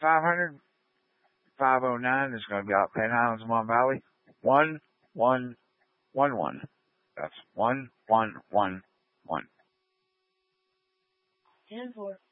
500, 509 is going to be out Penn Islands, Mon Valley. 1111. That's 1111. 10-4.